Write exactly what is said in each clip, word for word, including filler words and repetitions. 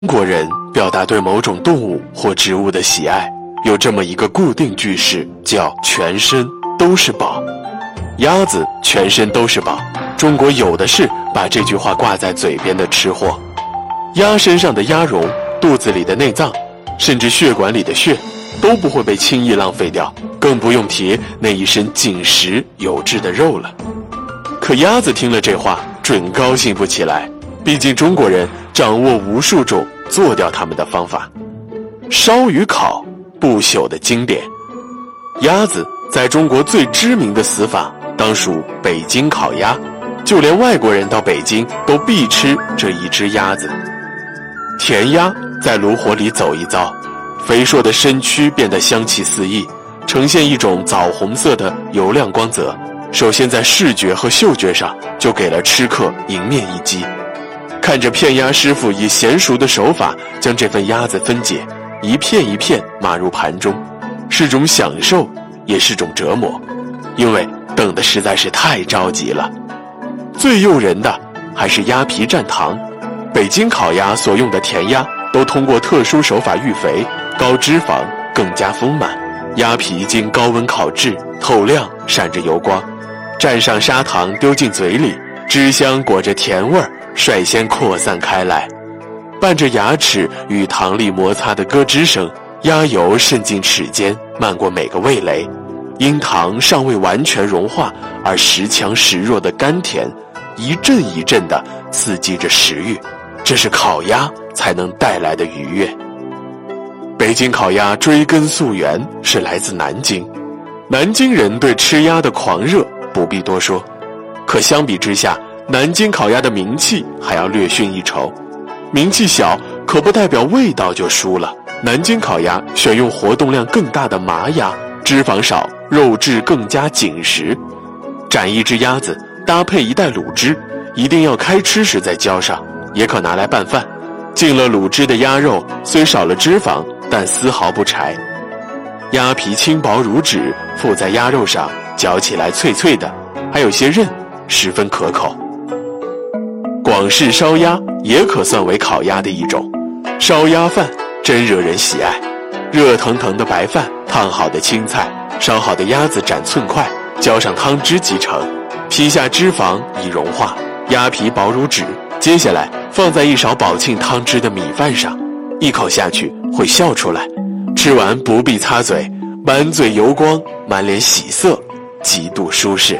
中国人表达对某种动物或植物的喜爱，有这么一个固定句式，叫全身都是宝。鸭子全身都是宝，中国有的是把这句话挂在嘴边的吃货。鸭身上的鸭绒、肚子里的内脏，甚至血管里的血，都不会被轻易浪费掉，更不用提那一身紧实有致的肉了。可鸭子听了这话，准高兴不起来，毕竟中国人掌握无数种做掉它们的方法。烧与烤，不朽的经典。鸭子在中国最知名的死法，当属北京烤鸭，就连外国人到北京都必吃这一只鸭子。甜鸭在炉火里走一遭，肥硕的身躯变得香气四溢，呈现一种枣红色的油亮光泽。首先在视觉和嗅觉上就给了吃客迎面一击。看着片鸭师傅以娴熟的手法将这份鸭子分解，一片一片码入盘中，是种享受，也是种折磨，因为等的实在是太着急了。最诱人的还是鸭皮蘸糖。北京烤鸭所用的甜鸭都通过特殊手法育肥，高脂肪，更加丰满。鸭皮经高温烤制，透亮，闪着油光，蘸上砂糖丢进嘴里，汁香裹着甜味儿率先扩散开来，伴着牙齿与糖粒摩擦的咯吱声，鸭油渗进齿间，漫过每个味蕾，因糖尚未完全融化而时强时弱的甘甜，一阵一阵地刺激着食欲，这是烤鸭才能带来的愉悦。北京烤鸭追根溯源是来自南京，南京人对吃鸭的狂热不必多说，可相比之下，南京烤鸭的名气还要略逊一筹。名气小可不代表味道就输了。南京烤鸭选用活动量更大的麻鸭，脂肪少，肉质更加紧实。斩一只鸭子搭配一袋卤汁，一定要开吃时再浇上，也可拿来拌饭。浸了卤汁的鸭肉虽少了脂肪，但丝毫不柴。鸭皮轻薄如纸，附在鸭肉上，嚼起来脆脆的，还有些韧，十分可口。广式烧鸭也可算为烤鸭的一种，烧鸭饭真惹人喜爱。热腾腾的白饭，烫好的青菜，烧好的鸭子斩寸块，浇上汤汁即成。皮下脂肪已融化，鸭皮薄如纸，接下来放在一勺宝庆汤汁的米饭上，一口下去会笑出来，吃完不必擦嘴，满嘴油光，满脸喜色，极度舒适。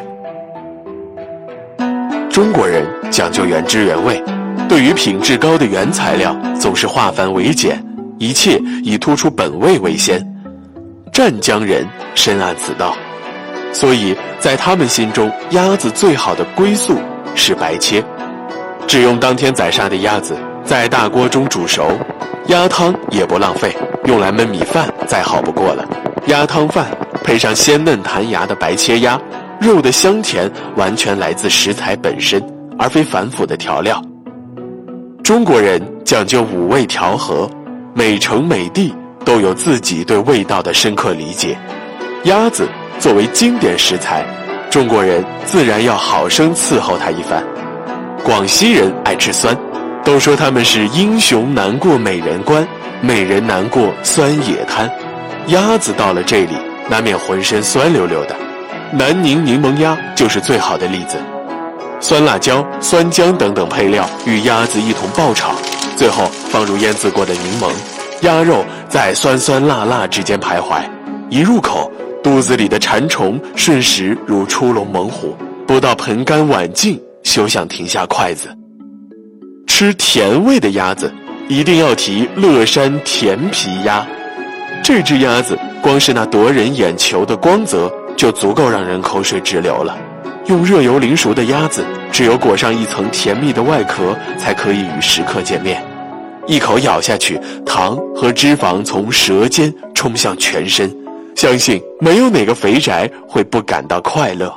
中国人讲究原汁原味，对于品质高的原材料总是化繁为简，一切以突出本味为先。湛江人深谙此道，所以在他们心中，鸭子最好的归宿是白切。只用当天宰杀的鸭子在大锅中煮熟，鸭汤也不浪费，用来焖米饭再好不过了。鸭汤饭配上鲜嫩弹牙的白切鸭，肉的香甜完全来自食材本身，而非繁复的调料。中国人讲究五味调和，每城每地都有自己对味道的深刻理解。鸭子作为经典食材，中国人自然要好生伺候它一番。广西人爱吃酸，都说他们是英雄难过美人关，美人难过酸野滩。鸭子到了这里，难免浑身酸溜溜的。南宁柠檬鸭就是最好的例子，酸辣椒、酸姜等等配料与鸭子一同爆炒，最后放入腌制过的柠檬，鸭肉在酸酸辣辣之间徘徊，一入口，肚子里的馋虫瞬时如出笼猛虎，不到盆干碗净，休想停下筷子。吃甜味的鸭子，一定要提乐山甜皮鸭。这只鸭子光是那夺人眼球的光泽就足够让人口水直流了。用热油淋熟的鸭子，只有裹上一层甜蜜的外壳，才可以与食客见面。一口咬下去，糖和脂肪从舌尖冲向全身，相信没有哪个肥宅会不感到快乐。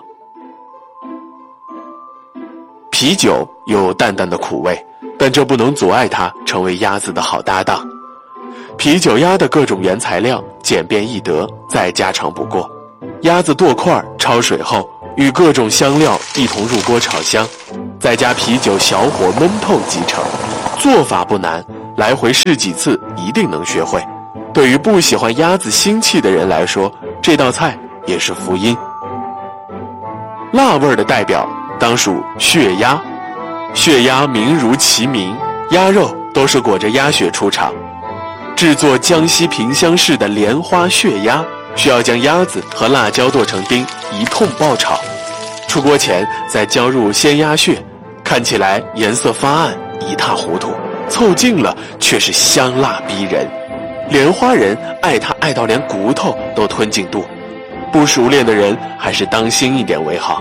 啤酒有淡淡的苦味，但这不能阻碍它成为鸭子的好搭档。啤酒鸭的各种原材料简便易得，再家常不过。鸭子剁块焯水后，与各种香料一同入锅炒香，再加啤酒小火焖透即成。做法不难， 来回试几次一定能学会。对于不喜欢鸭子腥气的人来说，这道菜也是福音。辣味的代表当属血鸭，血鸭名如其名，鸭肉都是裹着鸭血出厂。制作江西萍乡市的莲花血鸭，需要将鸭子和辣椒剁成丁，一通爆炒。出锅前再浇入鲜鸭血，看起来颜色发暗，一塌糊涂，凑近了却是香辣逼人。莲花人爱它爱到连骨头都吞进肚，不熟练的人还是当心一点为好。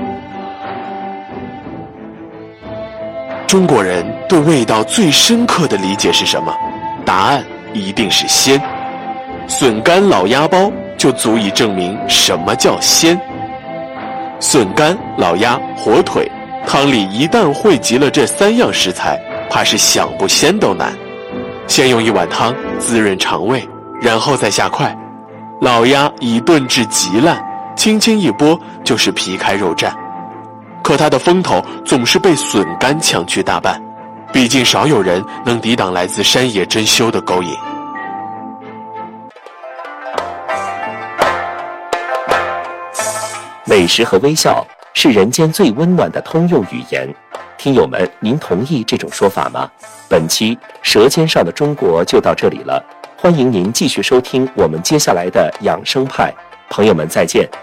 中国人对味道最深刻的理解是什么？答案一定是鲜。笋干老鸭煲就足以证明什么叫鲜。笋干、老鸭、火腿，汤里一旦汇集了这三样食材，怕是想不鲜都难。先用一碗汤滋润肠胃，然后再下筷。老鸭已炖至极烂，轻轻一拨就是皮开肉绽。可它的风头总是被笋干抢去大半，毕竟少有人能抵挡来自山野珍馐的勾引。 美食和微笑是人间最温暖的通用语言，听友们，您同意这种说法吗？本期《舌尖上的中国》就到这里了，欢迎您继续收听我们接下来的养生派，朋友们再见。